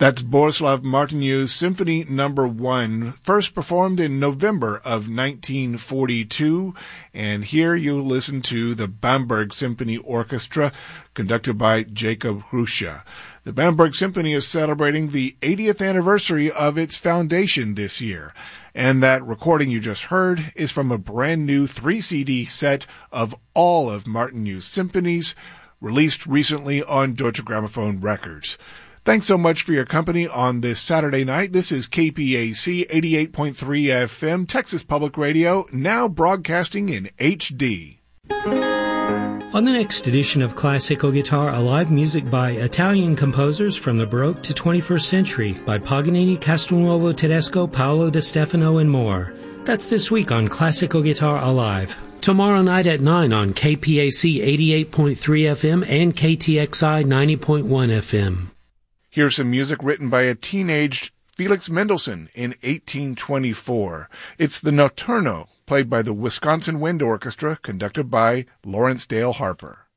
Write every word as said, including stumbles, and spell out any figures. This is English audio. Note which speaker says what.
Speaker 1: That's Boleslav Martinew's Symphony Number One, first performed in November of nineteen forty-two. And here you'll listen to the Bamberg Symphony Orchestra, conducted by Jacob Hrusha. The Bamberg Symphony is celebrating the eightieth anniversary of its foundation this year. And that recording you just heard is from a brand new three C D set of all of Martinew's symphonies, released recently on Deutsche Grammophon Records. Thanks so much for your company on this Saturday night. This is K P A C eighty-eight point three F M, Texas Public Radio, now broadcasting in H D.
Speaker 2: On the next edition of Classical Guitar, a live music by Italian composers from the Baroque to twenty-first century by Paganini, Castelnuovo Tedesco, Paolo Di Stefano, and more. That's this week on Classical Guitar Alive. Tomorrow night at nine on K P A C eighty-eight point three F M and K T X I ninety point one F M.
Speaker 1: Here's some music written by a teenaged Felix Mendelssohn in eighteen twenty-four. It's the Notturno, played by the Wisconsin Wind Orchestra, conducted by Lawrence Dale Harper.